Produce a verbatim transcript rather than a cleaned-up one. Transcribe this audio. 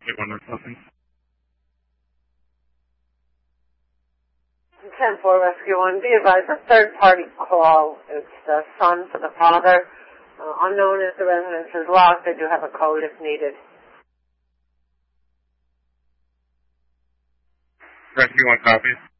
Get one or something. ten four Rescue one, be advised, a third-party call. It's the son for the father. Uh, unknown if the residence is locked. They do have a code if needed. Rescue one copies.